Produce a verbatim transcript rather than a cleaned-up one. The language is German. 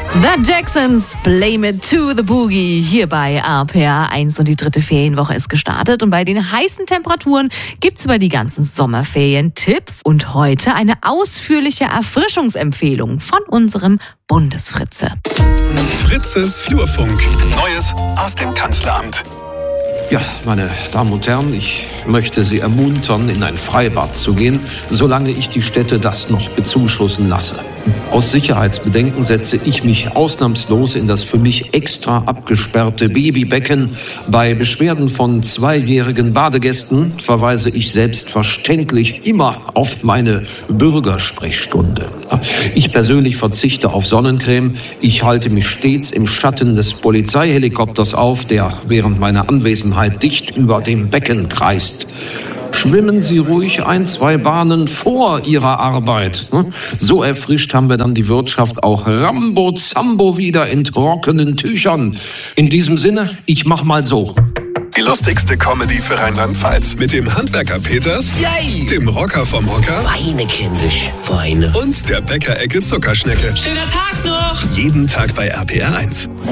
The Jacksons, Blame It to the Boogie, hier bei R P R eins und die dritte Ferienwoche ist gestartet und bei den heißen Temperaturen gibt's über die ganzen Sommerferien Tipps und heute eine ausführliche Erfrischungsempfehlung von unserem Bundesfritze. Fritzes Flurfunk, Neues aus dem Kanzleramt. Ja, meine Damen und Herren, ich möchte Sie ermuntern, in ein Freibad zu gehen, solange ich die Städte das noch bezuschussen lasse. Aus Sicherheitsbedenken setze ich mich ausnahmslos in das für mich extra abgesperrte Babybecken. Bei Beschwerden von zweijährigen Badegästen verweise ich selbstverständlich immer auf meine Bürgersprechstunde. Ich persönlich verzichte auf Sonnencreme. Ich halte mich stets im Schatten des Polizeihelikopters auf, der während meiner Anwesenheit dicht über dem Becken kreist. Schwimmen Sie ruhig ein, zwei Bahnen vor Ihrer Arbeit. So erfrischt haben wir dann die Wirtschaft auch Rambo Zambo wieder in trockenen Tüchern. In diesem Sinne, ich mach mal so. Die lustigste Comedy für Rheinland-Pfalz mit dem Handwerker Peters, Yay! dem Rocker vom Hocker Weine, kindisch, Weine. und der Bäckerecke Zuckerschnecke. Schöner Tag noch! Jeden Tag bei R P R eins.